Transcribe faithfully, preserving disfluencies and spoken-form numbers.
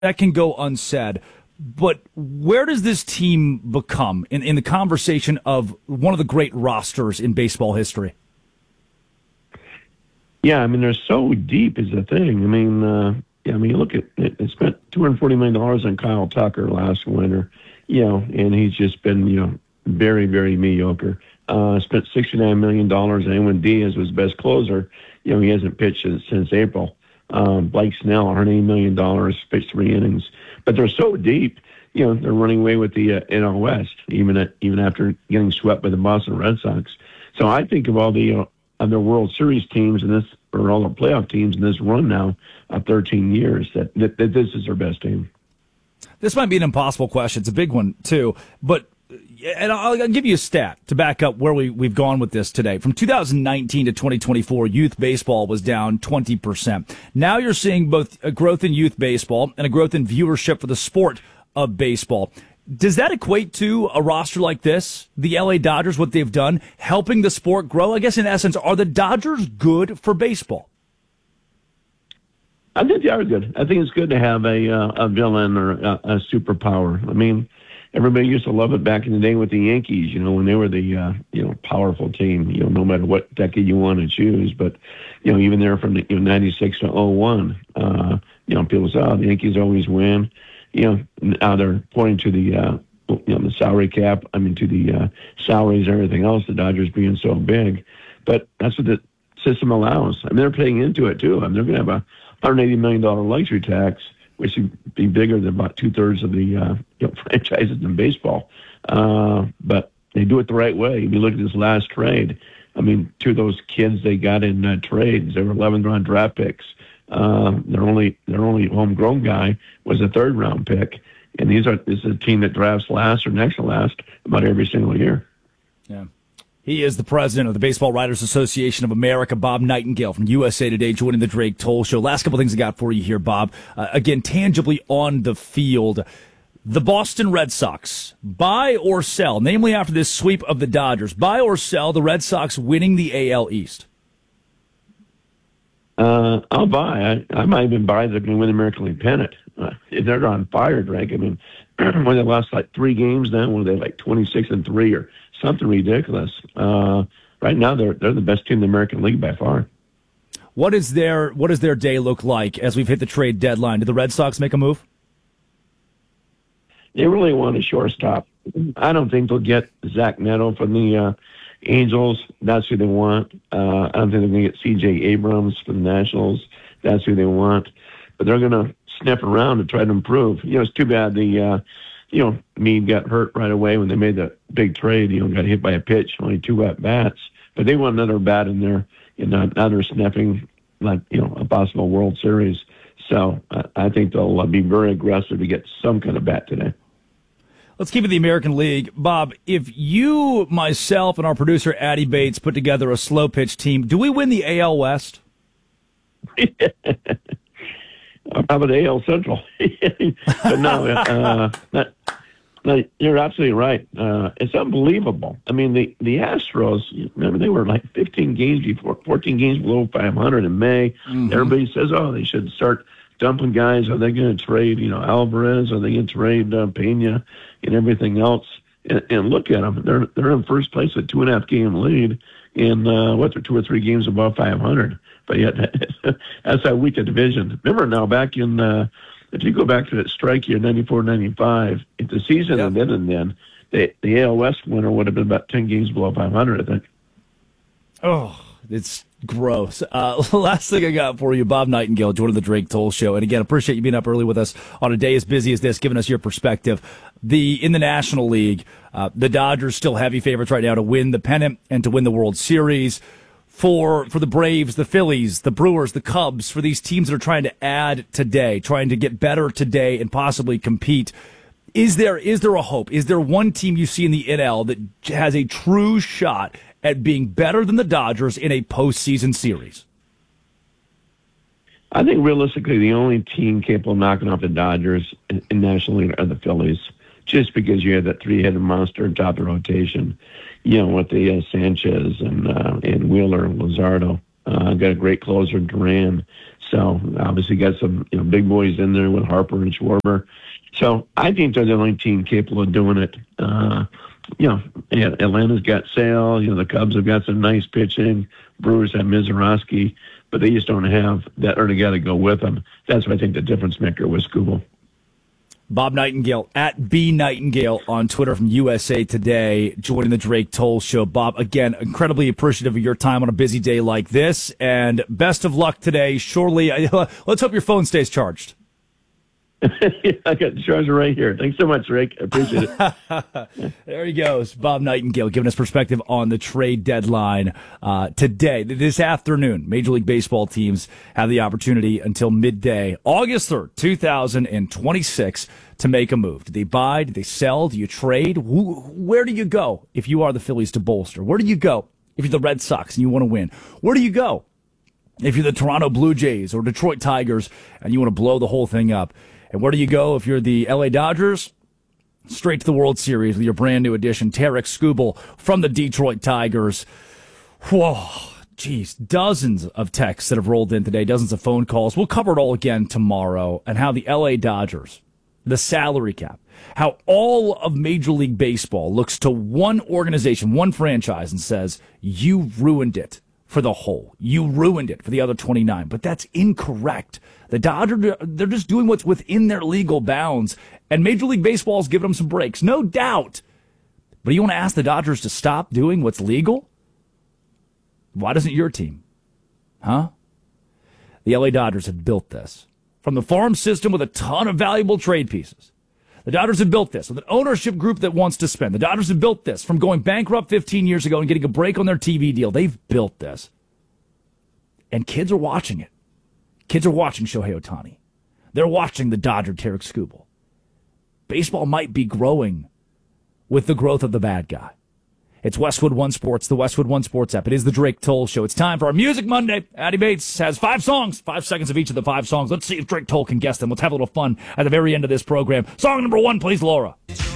that can go unsaid. But where does this team become in, in the conversation of one of the great rosters in baseball history? Yeah, I mean, they're so deep is the thing. I mean, uh, yeah, I mean, look at it. They spent two hundred forty million dollars on Kyle Tucker last winter, you know, and he's just been, you know, very, very mediocre. Uh, spent sixty-nine million dollars on Edwin Diaz, was best closer. You know, he hasn't pitched since, since April. Um, Blake Snell, one hundred eighty million dollars, pitched three innings. But they're so deep, you know, they're running away with the uh, N L West, even at, even after getting swept by the Boston Red Sox. So I think of all the uh, other World Series teams and this, or all the playoff teams in this run now of thirteen years, that, that, that this is their best team. This might be an impossible question. It's a big one, too. But and I'll, I'll give you a stat to back up where we, we've gone with this today. From two thousand nineteen to twenty twenty-four, youth baseball was down twenty percent. Now you're seeing both a growth in youth baseball and a growth in viewership for the sport of baseball. Does that equate to a roster like this, the L A Dodgers, what they've done, helping the sport grow? I guess in essence, are the Dodgers good for baseball? I think they are good. I think it's good to have a uh, a villain or a, a superpower. I mean, everybody used to love it back in the day with the Yankees, you know, when they were the, uh, you know, powerful team, you know, no matter what decade you want to choose. But, you know, even there from the, you know, ninety-six to oh one, uh, you know, people say, oh, the Yankees always win. You know, now they're pointing to the, uh, you know, the salary cap, I mean, to the uh, salaries and everything else, the Dodgers being so big. But that's what the system allows. I mean, they're paying into it, too. I mean, they're going to have a one hundred eighty million dollars luxury tax, which would be bigger than about two-thirds of the uh, you know, franchises in baseball. Uh, but they do it the right way. If you look at this last trade, I mean, two of those kids they got in uh, trades, they were eleventh-round draft picks. Uh, their only their only homegrown guy was a third-round pick. And these are this is a team that drafts last or next to last about every single year. Yeah. He is the president of the Baseball Writers Association of America, Bob Nightingale from U S A Today, joining the Drake Toll Show. Last couple things I got for you here, Bob. Uh, again, tangibly on the field, the Boston Red Sox, buy or sell, namely after this sweep of the Dodgers, buy or sell the Red Sox winning the A L East? Uh, I'll buy. I, I might even buy they're going to win the American League pennant. Uh, if they're on fire, Drake, I mean, when they lost like three games then, were they like twenty-six and three or something ridiculous? Uh, right now, they're they're the best team in the American League by far. What is their what does their day look like as we've hit the trade deadline? Do the Red Sox make a move? They really want a shortstop. I don't think they'll get Zach Neto from the uh, Angels. That's who they want. Uh, I don't think they're going to get C J Abrams from the Nationals. That's who they want. But they're going to sniff around to try to improve. You know, it's too bad the, uh, you know, Meade got hurt right away when they made the big trade. You know, got hit by a pitch, only two at bats. But they want another bat in there. You know, now they're sniffing like, you know, a possible World Series. So uh, I think they'll uh, be very aggressive to get some kind of bat today. Let's keep it the American League. Bob, if you, myself, and our producer, Addie Bates, put together a slow pitch team, do we win the A L West? How about A L Central? But no, uh, that, no, you're absolutely right. Uh, it's unbelievable. I mean, the, the Astros, remember, they were like fifteen games before, fourteen games below five hundred in May. Mm-hmm. Everybody says, oh, they should start dumping guys. Are they going to trade, you know, Alvarez? Are they going to trade uh, Pena and everything else? And, and look at them. They're they're in first place with two and a half game lead, and uh, what, they're two or three games above five hundred. But yet, that's how weak the division. Remember now, back in, uh, if you go back to that strike year, ninety-four ninety-five, if the season yep. had ended then, the, the A L West winner would have been about ten games below five hundred, I think. Oh, it's gross. Uh, last thing I got for you, Bob Nightingale, joining the Drake Toll Show. And again, appreciate you being up early with us on a day as busy as this, giving us your perspective. The in the National League, uh, the Dodgers still heavy favorites right now to win the pennant and to win the World Series. For for the Braves, the Phillies, the Brewers, the Cubs, for these teams that are trying to add today, trying to get better today and possibly compete, is there is there a hope? Is there one team you see in the N L that has a true shot at being better than the Dodgers in a postseason series? I think realistically the only team capable of knocking off the Dodgers in, in National League are the Phillies, just because you have that three-headed monster on top of the rotation. You know, with the uh, Sanchez and uh, and Wheeler and Luzardo. Uh, got a great closer, Duran. So obviously got some you know big boys in there with Harper and Schwarber. So I think they're the only team capable of doing it. Uh, you know, Atlanta's got Sale. You know, the Cubs have got some nice pitching. Brewers have Mizorowski, but they just don't have that other guy to go with them. That's what I think the difference maker was Skubal. Bob Nightingale at B Nightingale on Twitter from U S A Today, joining the Drake Toll Show. Bob, again, incredibly appreciative of your time on a busy day like this, and best of luck today. Surely, let's hope your phone stays charged. Yeah, I got the charger right here. Thanks so much, Rick. I appreciate it. There he goes, Bob Nightingale, giving us perspective on the trade deadline uh, today. This afternoon, Major League Baseball teams have the opportunity until midday, August third, two thousand twenty-six, to make a move. Do they buy? Do they sell? Do you trade? Where do you go if you are the Phillies to bolster? Where do you go if you're the Red Sox and you want to win? Where do you go if you're the Toronto Blue Jays or Detroit Tigers and you want to blow the whole thing up? And where do you go if you're the L A Dodgers? Straight to the World Series with your brand new addition, Tarik Skubal from the Detroit Tigers. Whoa, geez, dozens of texts that have rolled in today, dozens of phone calls. We'll cover it all again tomorrow, and how the L A Dodgers, the salary cap, how all of Major League Baseball looks to one organization, one franchise, and says, you ruined it for the whole. You ruined it for the other twenty-nine. But that's incorrect. The Dodgers, they're just doing what's within their legal bounds, and Major League Baseball is giving them some breaks, no doubt. But you want to ask the Dodgers to stop doing what's legal? Why doesn't your team? Huh? The L A Dodgers have built this. From the farm system with a ton of valuable trade pieces. The Dodgers have built this with an ownership group that wants to spend. The Dodgers have built this from going bankrupt fifteen years ago and getting a break on their T V deal. They've built this. And kids are watching it. Kids are watching Shohei Ohtani. They're watching the Dodger Tarik Skubal. Baseball might be growing with the growth of the bad guy. It's Westwood One Sports, the Westwood One Sports app. It is the Drake Toll Show. It's time for our Music Monday. Addie Bates has five songs, five seconds of each of the five songs. Let's see if Drake Toll can guess them. Let's have a little fun at the very end of this program. Song number one, please, Laura.